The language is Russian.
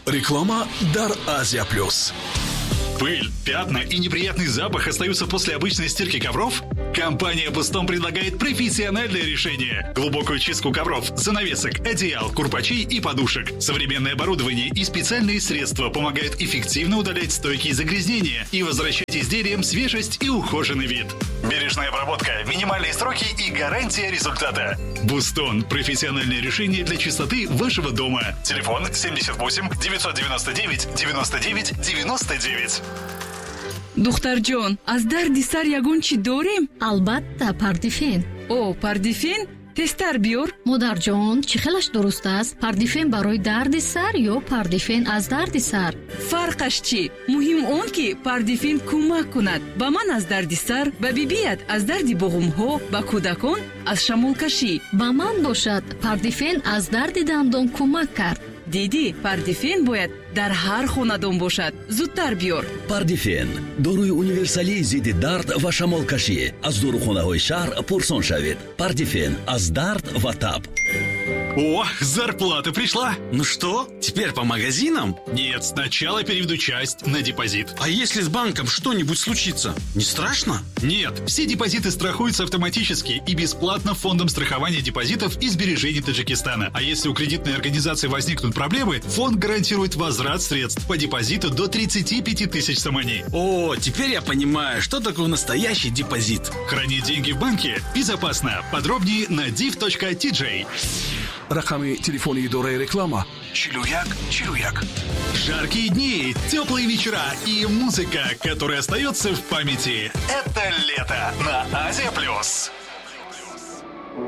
Реклама Дар Азия Плюс. Пыль, пятна и неприятный запах остаются после обычной стирки ковров? Компания Бустон предлагает профессиональное решение. Глубокую чистку ковров, занавесок, одеял, курпачей и подушек. Современное оборудование и специальные средства помогают эффективно удалять стойкие загрязнения и возвращать изделиям свежесть и ухоженный вид. Бережная обработка, минимальные сроки и гарантия результата. Бустон – профессиональное решение для чистоты вашего дома. Телефон 78 999 99 99. духтарҷон, аз дарди сар ягон чӣ дорем? албатта, пардифен. О, пардифен? тестар биёр. модарҷон, чӣ хелаш дуруст аст? Пардифен барои дарди сар ё пардифен аз дарди сар? фарқаш чӣ? муҳим он ки пардифен кӯмак кунад ба ман аз дарди сар, ба бибият аз дарди буғумҳо, ба кӯдакон аз шамолкашӣ. ба ман бошад, пардифен аз дарди дандон кӯмак кард. диди, пардифен бояд дар ҳар хонадон бошад. зудтар биёр. пардифен дорои универсалии зидди дард ва шамолкашӣ. аз дорухонаҳои шаҳр пурсон шавед. пардифен аз дард ва таб. О, зарплата пришла. Ну что, теперь по магазинам? Нет, сначала переведу часть на депозит. А если с банком что-нибудь случится, не страшно? Нет, все депозиты страхуются автоматически и бесплатно фондом страхования депозитов и сбережений Таджикистана. А если у кредитной организации возникнут проблемы, фонд гарантирует возврат средств по депозиту до 35 тысяч сомани. О, теперь я понимаю, что такое настоящий депозит. Хранить деньги в банке безопасно. Подробнее на div.tj. Рақами телефони идораи реклама 4141. Жаркие дни, теплые вечера и музыка, которая остается в памяти. Это лето на Азия Плюс.